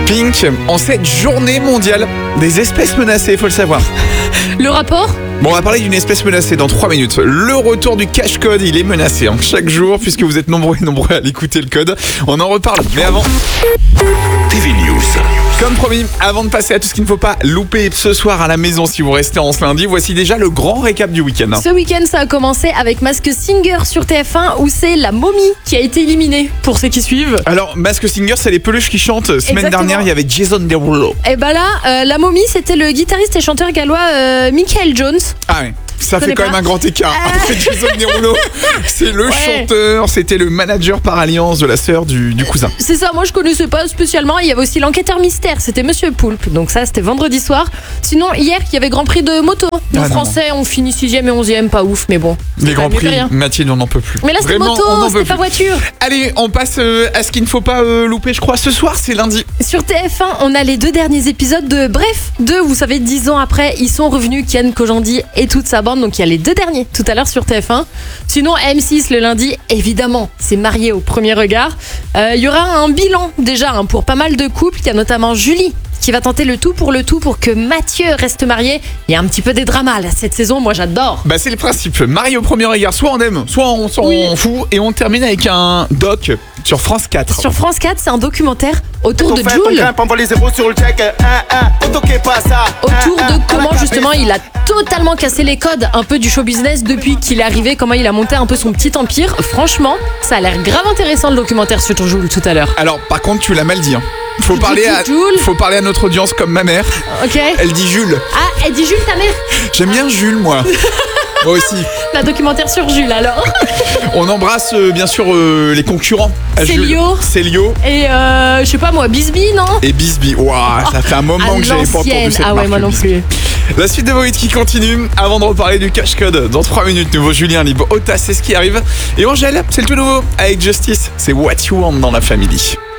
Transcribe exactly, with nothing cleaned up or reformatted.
Pink, en cette journée mondiale des espèces menacées, il faut le savoir. Le rapport ? Bon, on va parler d'une espèce menacée dans trois minutes. Le retour du cache-code, il est menacé hein, chaque jour, puisque vous êtes nombreux et nombreux à l'écouter le code. On en reparle, mais avant... T V News. Comme promis, avant de passer à tout ce qu'il ne faut pas louper ce soir à la maison si vous restez en ce lundi, voici déjà le grand récap du week-end. Ce week-end, ça a commencé avec Masked Singer sur T F un où c'est la momie qui a été éliminée, pour ceux qui suivent. Alors, Masked Singer, c'est les peluches qui chantent. Semaine Exactement. dernière, il y avait Jason Derulo. Et bah là, euh, la momie, c'était le guitariste et chanteur gallois euh, Michael Jones. Ah ouais. Ça Je fait connais quand pas. même un grand écart. Ah. C'est Jason Derulo, c'est le Ouais. chanteur, c'était le manager par alliance de la sœur du, du cousin. C'est ça, moi je connaissais pas spécialement. Il y avait aussi l'enquêteur mystère, c'était Monsieur Poulpe. Donc ça, c'était vendredi soir. Sinon, hier, il y avait Grand Prix de moto. Nos Ah non. Français ont fini sixième et onzième, pas ouf, mais bon. Les c'est grands pas mieux que prix, rien. Mathilde, on n'en peut plus. Mais là, c'était Vraiment, moto, on n'en peut c'était pas plus. voiture. Allez, on passe euh, à ce qu'il ne faut pas euh, louper, je crois. Ce soir, c'est lundi. Sur T F un, on a les deux derniers épisodes de Bref, deux, vous savez, dix ans après, ils sont revenus, Ken Kojandi et toute sa bande. Donc il y a les deux derniers tout à l'heure sur T F un. Sinon, M six le lundi, évidemment, c'est Marié au premier regard. Euh, Il y aura un bilan déjà hein, pour pas mal de couples. Il y a notamment Julie qui va tenter le tout pour le tout pour que Mathieu reste marié. Il y a un petit peu des dramas là, cette saison, moi j'adore. Bah, c'est le principe. Marie au premier regard, soit on aime, soit on s'en Oui. fout. Et on termine avec un doc sur France quatre. Sur France quatre, c'est un documentaire autour Ton de frère, ton Jul. grimpe, envoie les zéros sur le check. Un, un, on toquait pas ça. Autour Un, un, de à comment la justement cabine. il a totalement cassé les codes un peu du show business depuis qu'il est arrivé, comment il a monté un peu son petit empire. Franchement, ça a l'air grave intéressant le documentaire sur Jul tout à l'heure. Alors, par contre, tu l'as mal dit. Hein. Faut parler à, Jules. faut parler à notre audience comme ma mère. Ok. Elle dit Jules. Ah, elle dit Jules ta mère. J'aime bien Jules, moi. Moi aussi. La documentaire sur Jules alors. On embrasse euh, bien sûr euh, les concurrents. à Jules. Célio. Célio Et euh, je sais pas moi, Bisbee, non? et Bisbee. Waouh, ça fait un moment À que j'avais pas entendu l'ancienne. cette Ah ouais, marque, moi non Bisbee. plus. La suite de vos hits qui continue. Avant de reparler du cash code, dans trois minutes, nouveau Julien Libre. Ota, c'est ce qui arrive. Et Angèle, c'est le tout nouveau avec Justice. C'est What You Want dans la famille.